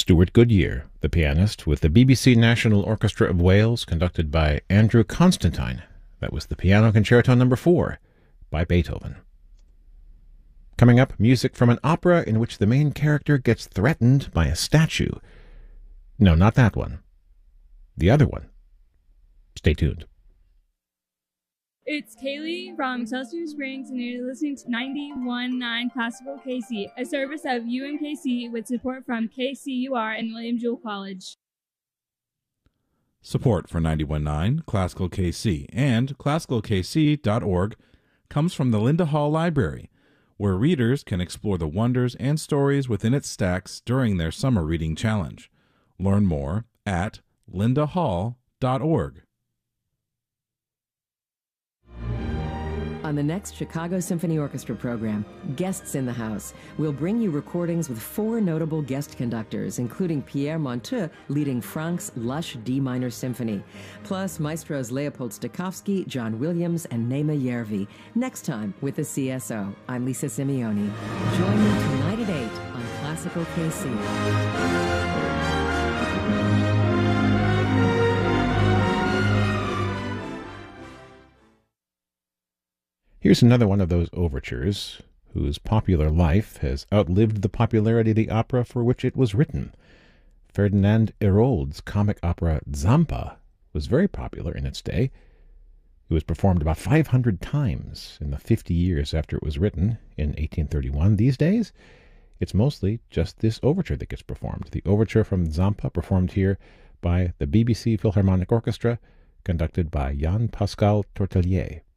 Stuart Goodyear, the pianist, with the BBC National Orchestra of Wales, conducted by Andrew Constantine. That was the Piano Concerto No. 4 by Beethoven. Coming up, music from an opera in which the main character gets threatened by a statue. No, not that one. The other one. Stay tuned. It's Kaylee from Excelsior Springs, and you're listening to 91.9 Classical KC, a service of UMKC with support from KCUR and William Jewell College. Support for 91.9 Classical KC and classicalkc.org comes from the Linda Hall Library, where readers can explore the wonders and stories within its stacks during their summer reading challenge. Learn more at lindahall.org. On the next Chicago Symphony Orchestra program, Guests in the House, we'll bring you recordings with 4 notable guest conductors, including Pierre Monteux leading Franck's Lush D minor symphony, plus maestros Leopold Stokowski, John Williams, and Naima Järvi. Next time with the CSO, I'm Lisa Simeoni. Join me tonight at 8 on Classical KC. Here's another one of those overtures whose popular life has outlived the popularity of the opera for which it was written. Ferdinand Hérold's comic opera Zampa was very popular in its day. It was performed about 500 times in the 50 years after it was written in 1831. These days, it's mostly just this overture that gets performed. The overture from Zampa, performed here by the BBC Philharmonic Orchestra, conducted by Jan Pascal Tortelier.